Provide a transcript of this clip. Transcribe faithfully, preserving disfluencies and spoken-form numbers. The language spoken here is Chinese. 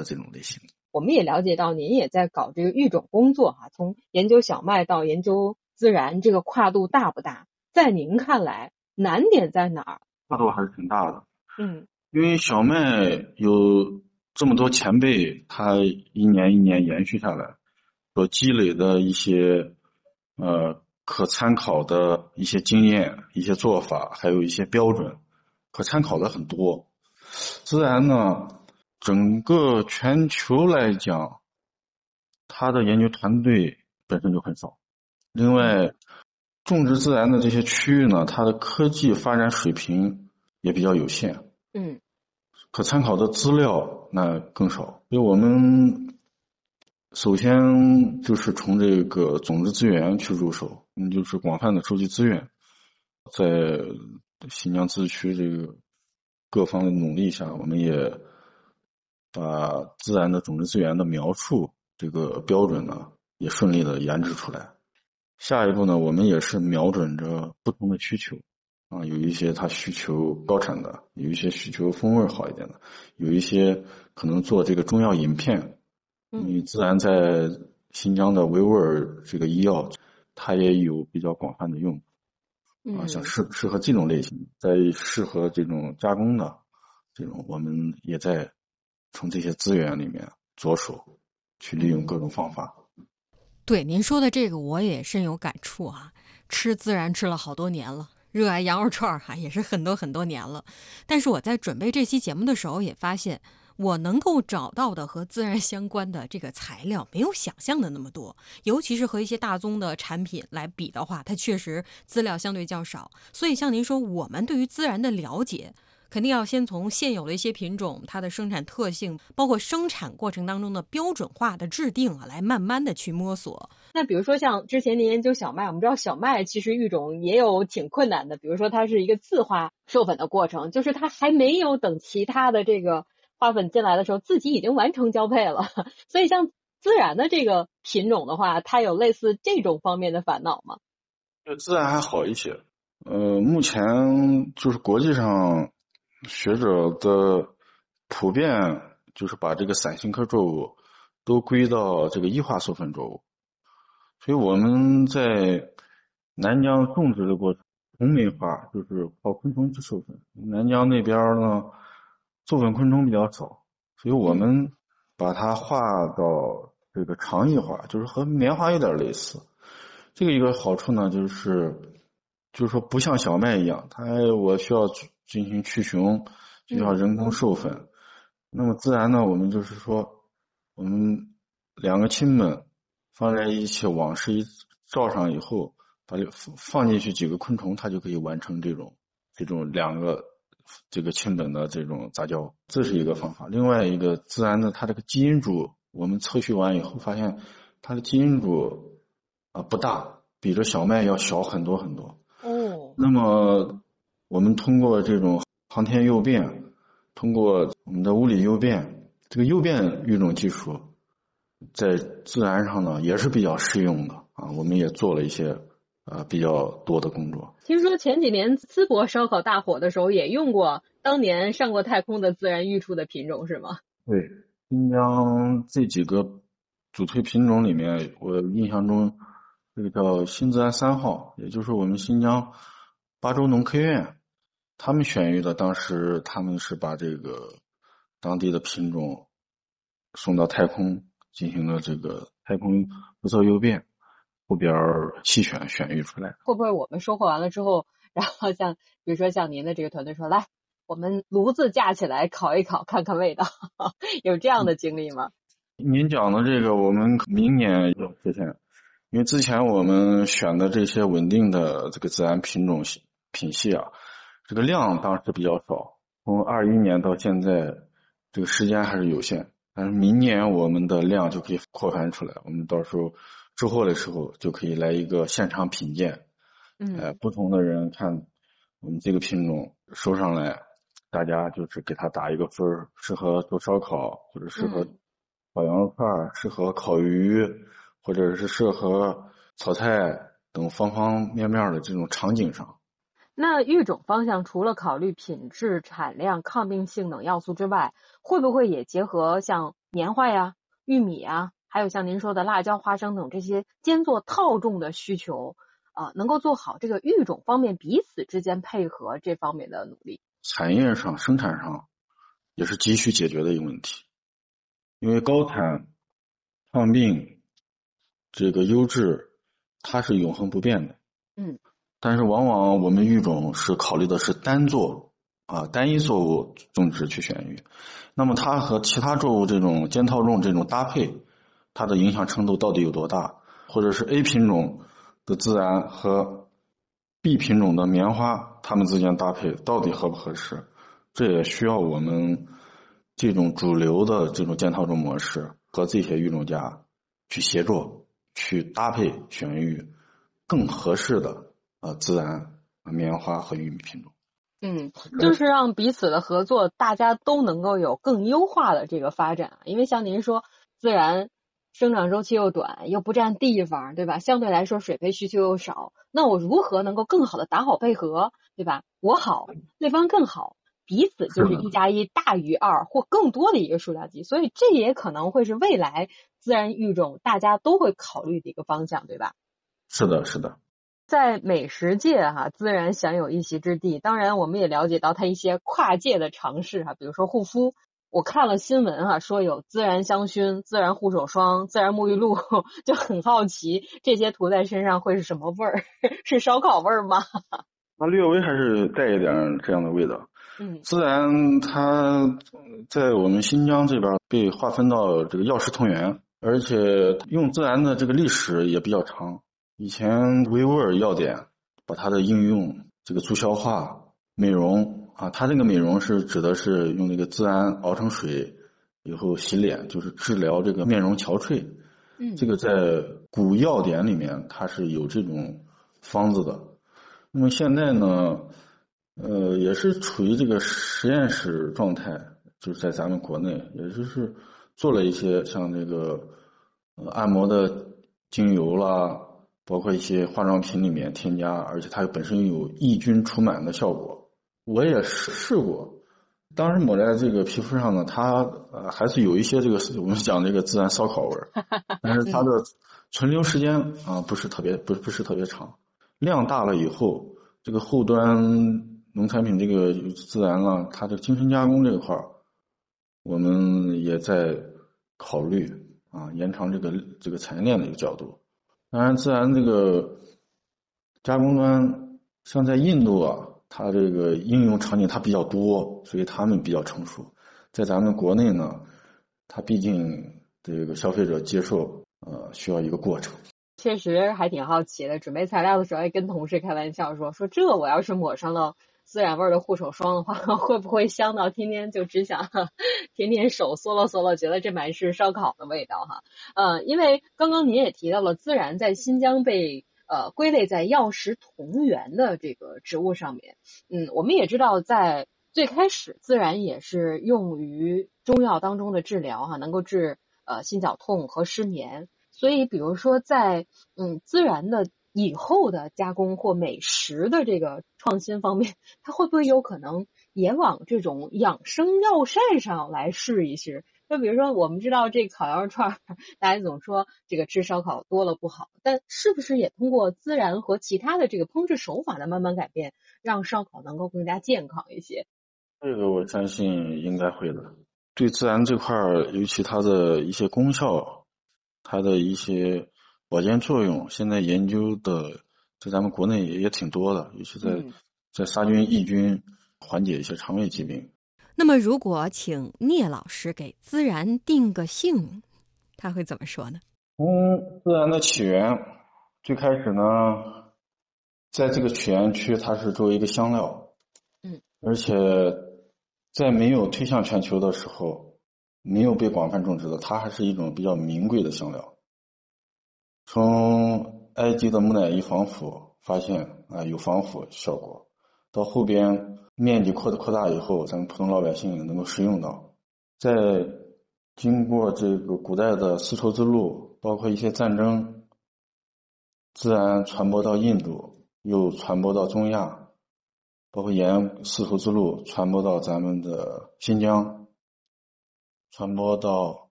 这种类型。 我们也了解到您也在搞这个育种工作哈、啊，从研究小麦到研究孜然，这个跨度大不大？在您看来，难点在哪儿？ 跨度还是挺大的。 嗯， 因为小麦有这么多前辈，他一年一年延续下来，所积累的一些呃可参考的一些经验、一些做法，还有一些标准，可参考的很多。孜然呢，整个全球来讲，它的研究团队本身就很少。另外，种植孜然的这些区域呢，它的科技发展水平也比较有限。 嗯， 可参考的资料那更少。因为我们首先就是从这个种子资源去入手，嗯，就是广泛的收集资源，在新疆自治区这个各方的努力下，我们也把自然的种子资源的描述这个标准呢，也顺利的研制出来。下一步呢，我们也是瞄准着不同的需求啊，有一些它需求高产的，有一些需求风味好一点的，有一些可能做这个中药饮片，因为自然在新疆的维吾尔这个医药，它也有比较广泛的用啊，像适适合这种类型，在适合这种加工的这种，我们也在从这些资源里面着手去利用各种方法。 对您说的这个我也深有感触啊，吃孜然吃了好多年了，热爱羊肉串哈、啊、也是很多很多年了。但是我在准备这期节目的时候也发现，我能够找到的和孜然相关的这个材料没有想象的那么多，尤其是和一些大宗的产品来比的话，它确实资料相对较少。所以像您说，我们对于孜然的了解肯定要先从现有的一些品种，它的生产特性，包括生产过程当中的标准化的制定啊，来慢慢的去摸索。 那比如说像之前您研究小麦，我们知道小麦其实育种也有挺困难的，比如说它是一个自花授粉的过程，就是它还没有等其他的这个花粉进来的时候，自己已经完成交配了。所以像孜然的这个品种的话，它有类似这种方面的烦恼吗？ 孜然还好一些，呃，目前就是国际上学者的普遍就是把这个伞形科作物都归到这个异化授粉作物，所以我们在南疆种植的过程，同美化就是靠昆虫去授粉。南疆那边呢，授粉昆虫比较少，所以我们把它划到这个长异化，就是和棉花有点类似。这个一个好处呢，就是就是说不像小麦一样，它我需要进行去雄，需要人工授粉。嗯、那么自然呢，我们就是说，我们两个亲本放在一起，网式一罩上以后，把放进去几个昆虫，它就可以完成这种这种两个这个亲本的这种杂交，这是一个方法。另外一个自然的，它这个基因组，我们测序完以后发现，它的基因组啊不大，比这小麦要小很多很多。 哦， 那么我们通过这种航天诱变，通过我们的物理诱变，这个诱变育种技术在自然上呢也是比较适用的啊，我们也做了一些呃比较多的工作。 听说前几年淄博烧烤大火的时候也用过当年上过太空的自然育出的品种是吗？ 对，新疆这几个主推品种里面，我印象中这个叫新自然三号，也就是我们新疆巴州农科院他们选育的，当时他们是把这个当地的品种送到太空进行了这个太空辐射诱变，后边细选选育出来。 会不会我们收获完了之后，然后像比如说像您的这个团队说，来我们炉子架起来烤一烤看看味道，有这样的经历吗？ 您讲的这个我们明年要实现，因为之前我们选的这些稳定的这个自然品种品系啊，这个量当时比较少，从二一年到现在这个时间还是有限，但是明年我们的量就可以扩宽出来，我们到时候之后的时候就可以来一个现场品鉴， 嗯， 呃，不同的人看我们这个品种收上来，大家就是给他打一个分，适合做烧烤或者适合烤羊肉串，适合烤鱼，或者是适合炒菜等方方面面的这种场景上。 那育种方向除了考虑品质、产量、抗病性等要素之外，会不会也结合像棉花呀、玉米呀，还有像您说的辣椒、花生等这些兼做套种的需求啊、呃，能够做好这个育种方面彼此之间配合这方面的努力？ 产业上、生产上也是急需解决的一个问题，因为高产、抗病、这个优质，它是永恒不变的。 嗯。 但是往往我们育种是考虑的是单作啊单一作物种植去选育，那么它和其他作物这种间套种这种搭配，它的影响程度到底有多大？或者是 A 品种的孜然和 B 品种的棉花，它们之间搭配到底合不合适？这也需要我们这种主流的这种间套种模式和这些育种家去协作，去搭配选育更合适的呃孜然、棉花和玉米品种。 嗯，就是让彼此的合作，大家都能够有更优化的这个发展。因为像您说，孜然生长周期又短，又不占地方，对吧？相对来说水培需求又少，那我如何能够更好的打好配合，对吧？我好，对方更好，彼此就是一加一大于二或更多的一个数量级。所以这也可能会是未来孜然育种大家都会考虑的一个方向，对吧？ 是的，是的。 在美食界哈、啊，孜然享有一席之地。当然，我们也了解到它一些跨界的尝试哈、啊，比如说护肤。我看了新闻哈、啊，说有孜然香薰、孜然护手霜、孜然沐浴露，就很好奇这些涂在身上会是什么味儿？是烧烤味儿吗？ 那略微还是带一点这样的味道。 嗯， 孜然它在我们新疆这边被划分到这个药食同源，而且用孜然的这个历史也比较长。以前维吾尔药典把它的应用这个助消化、美容啊，它这个美容是指的是用这个孜然熬成水以后洗脸，就是治疗这个面容憔悴。 嗯， 这个在古药典里面它是有这种方子的。那么现在呢，呃，也是处于这个实验室状态，就是在咱们国内，也就是做了一些像这个呃按摩的精油啦。包括一些化妆品里面添加，而且它本身有抑菌除螨的效果。我也试过，当时抹在这个皮肤上呢，它呃还是有一些这个我们讲这个孜然烧烤味儿，但是它的存留时间啊、呃、不是特别不不是特别长。量大了以后，这个后端农产品这个孜然了，它的精神加工这一块儿，我们也在考虑啊延长这个这个产业链的一个角度。当然，孜然这个加工端，像在印度啊，它这个应用场景它比较多，所以他们比较成熟。在咱们国内呢，它毕竟这个消费者接受呃需要一个过程。 确实还挺好奇的，准备材料的时候还跟同事开玩笑说，说这我要是抹上了孜然味的护手霜的话，会不会香到天天就只想天天手缩了缩了，觉得这满是烧烤的味道哈？呃，因为刚刚您也提到了孜然在新疆被呃归类在药食同源的这个植物上面，嗯，我们也知道在最开始孜然也是用于中药当中的治疗哈，能够治呃心绞痛和失眠。所以比如说在嗯孜然的以后的加工或美食的这个创新方面，它会不会有可能也往这种养生药膳上来试一试？就比如说我们知道这烤羊肉串，大家总说这个吃烧烤多了不好，但是不是也通过孜然和其他的这个烹制手法的慢慢改变，让烧烤能够更加健康一些？ 这个我相信应该会的。对孜然这块儿，尤其它的一些功效，它的一些保健作用，现在研究的在咱们国内也也挺多的，尤其在、嗯、在杀菌抑菌，缓解一些肠胃疾病。 那么如果请聂老师给孜然定个性，他会怎么说呢？ 从孜然的起源，最开始呢，在这个曲源区它是作为一个香料， 嗯， 而且在没有推向全球的时候，没有被广泛种植的，它还是一种比较名贵的香料。从埃及的木乃伊防腐发现啊有防腐效果，到后边面积扩扩大以后，咱们普通老百姓能够食用到。在经过这个古代的丝绸之路，包括一些战争，自然传播到印度，又传播到中亚， 包括沿丝绸之路传播到咱们的新疆，传播到